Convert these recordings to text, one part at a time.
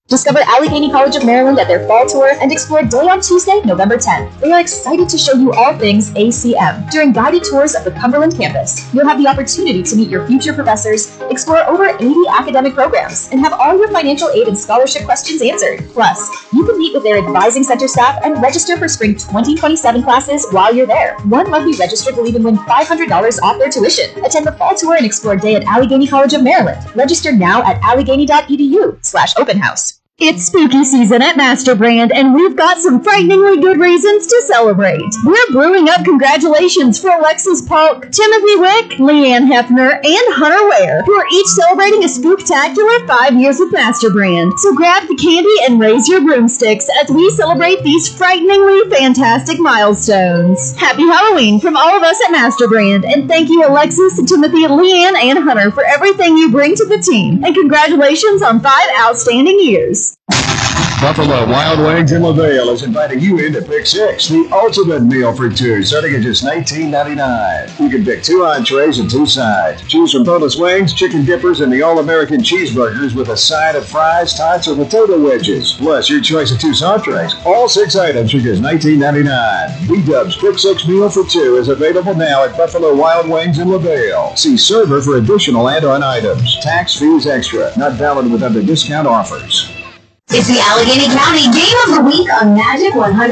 Discover Allegheny College of Maryland at their fall tour and explore day on Tuesday, November 10th. They are excited to show you all things ACM. During guided tours of the Cumberland campus, you'll have the opportunity to meet your future professors, explore over 80 academic programs, and have all your financial aid and scholarship questions answered. Plus, you can meet with their advising center staff and register for spring 2027 classes while you're there. One monthly register will even win $500 off their tuition. Attend the fall tour and explore day at Allegheny College of Maryland. Register now at allegheny.edu/open house. It's spooky season at MasterBrand, and we've got some frighteningly good reasons to celebrate. We're brewing up congratulations for Alexis Polk, Timothy Wick, Leanne Hefner, and Hunter Ware, who are each celebrating a spooktacular 5 years with MasterBrand. So grab the candy and raise your broomsticks as we celebrate these frighteningly fantastic milestones. Happy Halloween from all of us at MasterBrand, and thank you Alexis, Timothy, Leanne, and Hunter for everything you bring to the team. And congratulations on 5 outstanding years. Buffalo Wild Wings in LaVale is inviting you in to Pick Six, the ultimate meal for two, starting at just $19.99. You can pick 2 entrees and 2 sides. Choose from boneless wings, chicken dippers, and the All-American cheeseburgers with a side of fries, tots, or potato wedges. Plus, your choice of 2 entrees. All 6 items for just $19.99. B-Dub's Pick Six meal for two is available now at Buffalo Wild Wings in LaVale. See server for additional add-on items. Tax fees extra. Not valid with other discount offers. It's the Allegheny County Game of the Week on Magic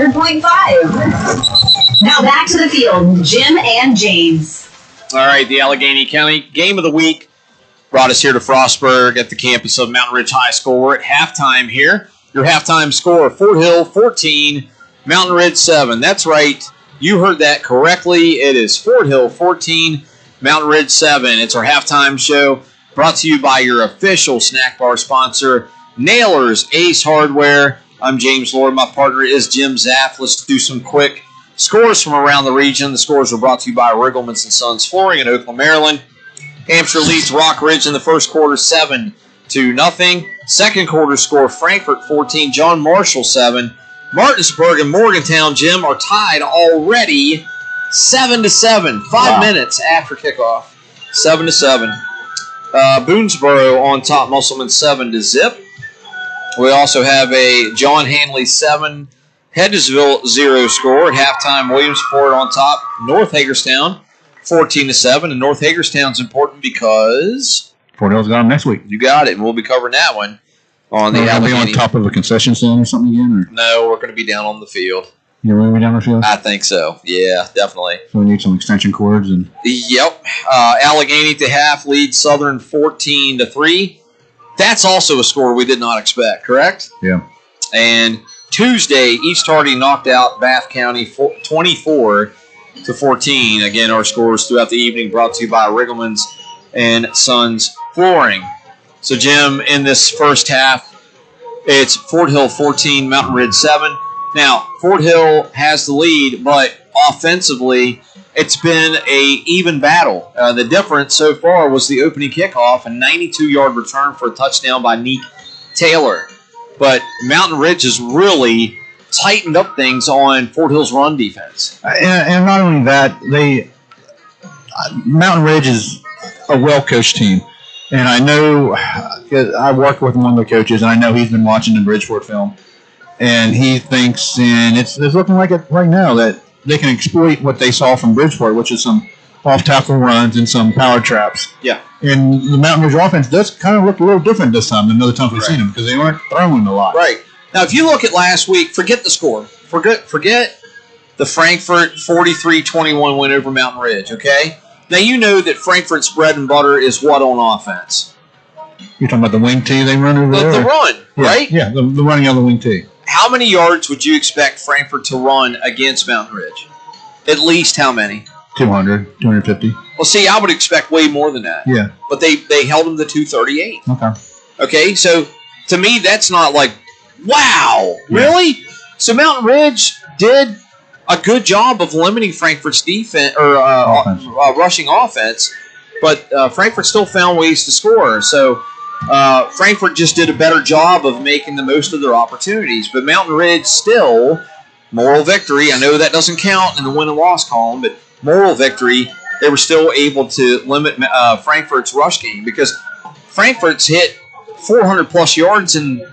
100.5. Now back to the field, Jim and James. All right, the Allegheny County Game of the Week brought us here to Frostburg at the campus of Mountain Ridge High School. We're at halftime here. Your halftime score, Fort Hill 14, Mountain Ridge 7. That's right. You heard that correctly. It is Fort Hill 14, Mountain Ridge 7. It's our halftime show brought to you by your official snack bar sponsor, Nailers Ace Hardware. I'm James Lord. My partner is Jim Zaff. Let's do some quick scores from around the region. The scores were brought to you by Riggleman's & Sons Flooring in Oakland, Maryland. Hampshire leads Rock Ridge in the first quarter 7-0. Second quarter score, Frankfort 14, John Marshall 7. Martinsburg and Morgantown, Jim, are tied already 7-7. 5 minutes after kickoff. 7-7. Boonesboro on top, Musselman 7-0. We also have a John Hanley 7, Hedgesville 0 score. At halftime, Williamsport on top, North Hagerstown 14-7. And North Hagerstown's important because Fort Hill's got them next week. You got it, and we'll be covering that one on the Allegheny. Are we on top of a concession stand or something again? Or? No, we're going to be down on the field. You're going to be down on the field? I think so. Yeah, definitely. So we need some extension cords and. Yep. Allegheny to half leads Southern 14-3. That's also a score we did not expect, correct? Yeah. And Tuesday, East Hardy knocked out Bath County 24-14. Again, our scores throughout the evening brought to you by Riggleman's & Sons Flooring. So, Jim, in this first half, it's Fort Hill 14, Mountain Ridge 7. Now, Fort Hill has the lead, but offensively, it's been a even battle. The difference so far was the opening kickoff, a 92-yard return for a touchdown by Neek Taylor. But Mountain Ridge has really tightened up things on Fort Hill's run defense. And not only that, Mountain Ridge is a well-coached team. And I know, I work with one of the coaches, and I know he's been watching the Bridgeport film. And he thinks, and it's looking like it right now, that they can exploit what they saw from Bridgeport, which is some off-tackle runs and some power traps. Yeah. And the Mountain Ridge offense does kind of look a little different this time than other times we've seen them because they weren't throwing a lot. Right. Now, if you look at last week, forget the score. Forget the Frankfort 43-21 win over Mountain Ridge, okay? Now, you know that Frankfort's bread and butter is what on offense? You're talking about the wing tee they run over there? The run, right? Yeah, the running on the wing tee. How many yards would you expect Frankfort to run against Mountain Ridge? At least how many? 200, 250. Well, see, I would expect way more than that. Yeah. But they held them to 238. Okay. Okay, so to me, that's not like, wow, really? So Mountain Ridge did a good job of limiting Frankfort's defense or rushing offense, but Frankfort still found ways to score. So Frankfort just did a better job of making the most of their opportunities. But Mountain Ridge still, moral victory. I know that doesn't count in the win and loss column, but moral victory, they were still able to limit Frankfort's rush game because Frankfort's hit 400-plus yards in